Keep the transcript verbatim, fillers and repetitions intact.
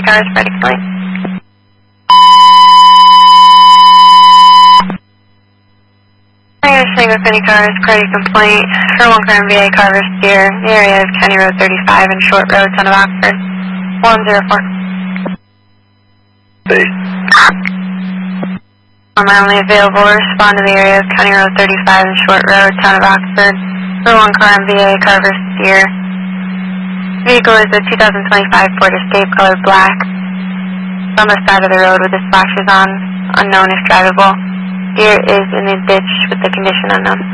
cars, ready to play. Saying with any cars, credit complaint for one car M V A Carver Steer. The area is County Road thirty-five and Short Road, Town of Oxford. one zero four. Base. I'm only available to respond to the area of County Road thirty-five and Short Road, Town of Oxford. For one car M V A Carver Steer. Vehicle is a two thousand twenty-five Ford Escape, colored black. It's on the side of the road with the splashes on, unknown if drivable. Steer is in the ditch with the condition unknown.